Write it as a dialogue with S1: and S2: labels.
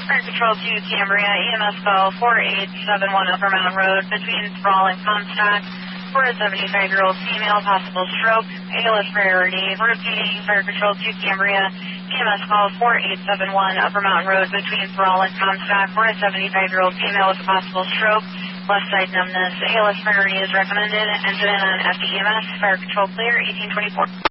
S1: Fire Control to Cambria, EMS call 4871 Upper Mountain Road between Thrall and Comstock for a 75-year-old female, possible stroke, ALS priority, rotating Fire Control to Cambria, EMS call 4871 Upper Mountain Road between Thrall and Comstock for a 75-year-old female with a possible stroke, left side numbness, ALS priority is recommended, engine on FDEMS, Fire Control clear, 1824.